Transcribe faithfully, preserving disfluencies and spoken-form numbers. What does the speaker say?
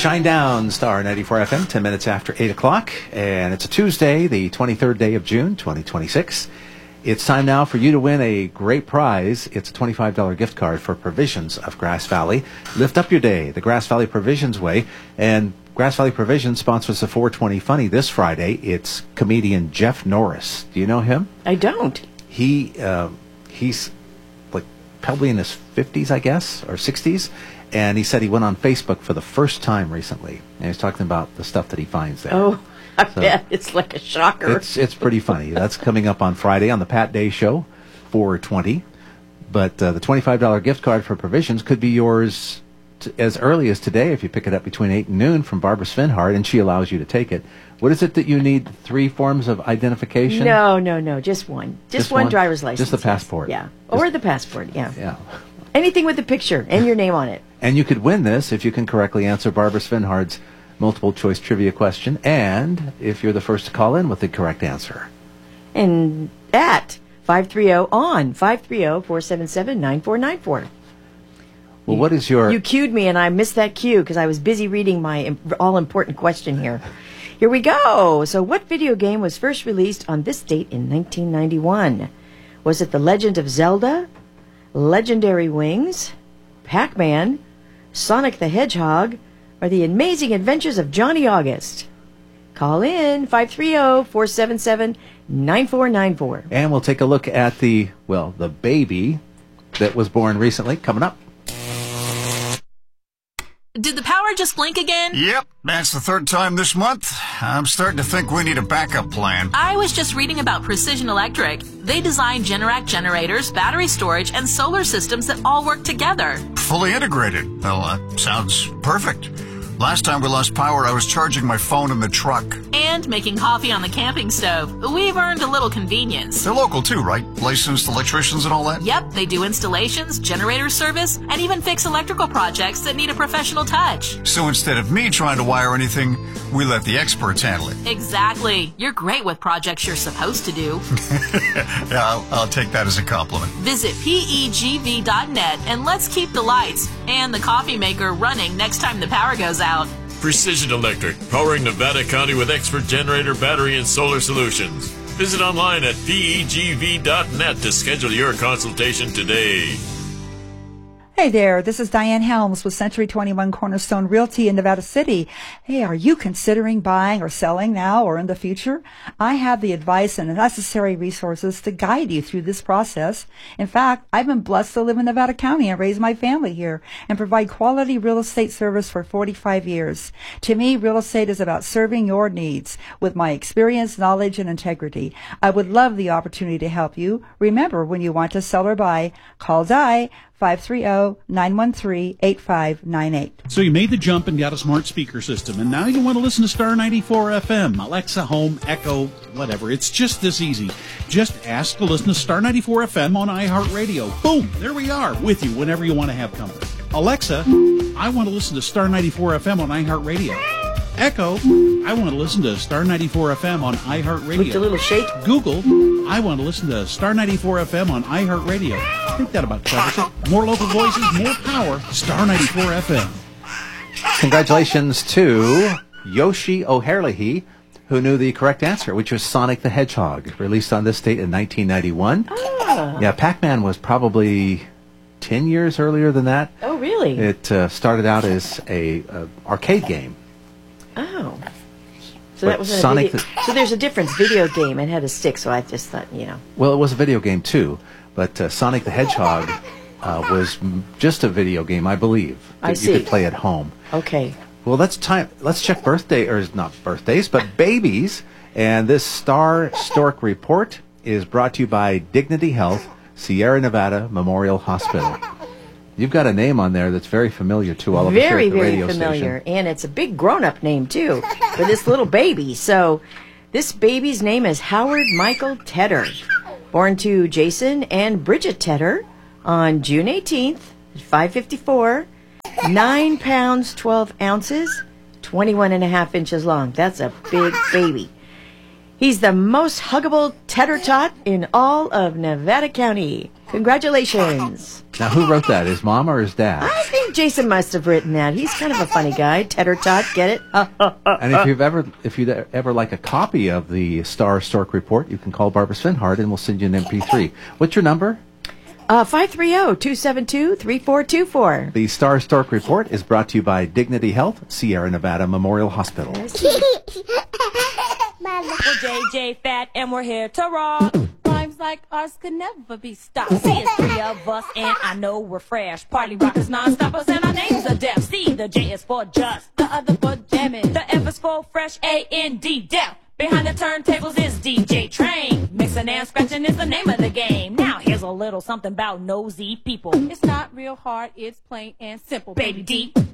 Shine Down, Star ninety-four F M, ten minutes after eight o'clock. And it's a Tuesday, the twenty-third day of June, twenty twenty-six. It's time now for you to win a great prize. It's a twenty-five dollars gift card for Provisions of Grass Valley. Lift up your day, the Grass Valley Provisions way. And Grass Valley Provisions sponsors the four twenty Funny this Friday. It's comedian Jeff Norris. Do you know him? I don't. He uh, He's like probably in his fifties, I guess, or sixties. And he said he went on Facebook for the first time recently. And he's talking about the stuff that he finds there. Oh, I so bet. It's like a shocker. It's it's pretty funny. That's coming up on Friday on the Pat Day Show, four twenty. But uh, the twenty-five dollars gift card for Provisions could be yours t- as early as today if you pick it up between eight and noon from Barbara Svinhard, and she allows you to take it. What is it that you need? Three forms of identification? No, no, no. Just one. Just, Just one, one? driver's license. Just the passport? Yeah. Just Or the passport, yeah. Yeah. Anything with a picture and your name on it. And you could win this if you can correctly answer Barbara Svinhard's multiple choice trivia question, and if you're the first to call in with the correct answer. And at five three zero on five three zero, four seven seven, nine four nine four. Well, what is your... You cued me, and I missed that cue because I was busy reading my all-important question here. Here we go. So what video game was first released on this date in nineteen ninety-one? Was it The Legend of Zelda, Legendary Wings, Pac-Man, Sonic the Hedgehog, or The Amazing Adventures of Johnny August? Call in five three zero, four seven seven, nine four nine four. And we'll take a look at the, well, the baby that was born recently, coming up. Did the power just blink again? Yep, that's the third time this month. I'm starting to think we need a backup plan. I was just reading about Precision Electric. They design Generac generators, battery storage, and solar systems that all work together. Fully integrated. Well, that sounds perfect. Last time we lost power, I was charging my phone in the truck. And making coffee on the camping stove. We've earned a little convenience. They're local too, right? Licensed electricians and all that? Yep, they do installations, generator service, and even fix electrical projects that need a professional touch. So instead of me trying to wire anything, we let the experts handle it. Exactly. You're great with projects you're supposed to do. Yeah, I'll, I'll take that as a compliment. Visit P E G V dot net and let's keep the lights and the coffee maker running next time the power goes out. Precision Electric, powering Nevada County with expert generator, battery, and solar solutions. Visit online at P E G V dot net to schedule your consultation today. Hey there, this is Diane Helms with Century twenty-one Cornerstone Realty in Nevada City. Hey, are you considering buying or selling now or in the future? I have the advice and the necessary resources to guide you through this process. In fact, I've been blessed to live in Nevada County and raise my family here and provide quality real estate service for forty-five years. To me, real estate is about serving your needs with my experience, knowledge, and integrity. I would love the opportunity to help you. Remember, when you want to sell or buy, call Di five three zero, nine one three, eight five nine eight. So you made the jump and got a smart speaker system, and now you want to listen to Star ninety-four F M, Alexa, Home, Echo, whatever. It's just this easy. Just ask to listen to Star ninety-four F M on iHeartRadio. Boom! There we are, with you whenever you want to have company. Alexa, I want to listen to Star ninety-four F M on iHeartRadio. Echo, I want to listen to Star ninety-four F M on iHeartRadio. With a little shake. Google, I want to listen to Star ninety-four F M on iHeartRadio. I think that about covers it. More local voices, more power. Star ninety-four F M. Congratulations to Yoshi O'Herlihy, who knew the correct answer, which was Sonic the Hedgehog, released on this date in nineteen ninety-one. Ah. Yeah, Pac-Man was probably ten years earlier than that. Oh, really? It uh, started out as a, a arcade game. Oh. So But that was a Sonic video. the- So there's a difference. Video game, it had a stick, so I just thought, you know. Well, it was a video game too, but uh, Sonic the Hedgehog uh, was m- just a video game, I believe, that I you see. could play at home. Okay. Well, let's time. Let's check birthday, or not birthdays, but babies. And this Star Stork report is brought to you by Dignity Health, Sierra Nevada Memorial Hospital. You've got a name on there that's very familiar to all of us here Very, at the very radio familiar. station. And it's a big grown-up name, too, for this little baby. So this baby's name is Howard Michael Tedder, born to Jason and Bridget Tedder on June eighteenth, five fifty-four, nine pounds, twelve ounces, twenty-one and a half inches long. That's a big baby. He's the most huggable Tedder tot in all of Nevada County. Congratulations. Now, who wrote that? His mom or his dad? I think Jason must have written that. He's kind of a funny guy. Tetter tot, get it? And if you've ever, if you'd ever like a copy of the Star Stork Report, you can call Barbara Svinhard and we'll send you an M P three. What's your number? Uh, five three zero, two seven two, three four two four. The Star Stork Report is brought to you by Dignity Health, Sierra Nevada Memorial Hospital. We're J J Fat and we're here to rock. Rhymes like ours could never be stopped. See, it's three of us and I know we're fresh. Party rockers, non-stoppers, and our names are Def. See, the J is for just, the other for jamming. The F is for fresh, A N D, Def. Behind the turntables is D J Train. Mixing and scratching is the name of the game. Now here's a little something about nosy people. It's not real hard, it's plain and simple. Baby D,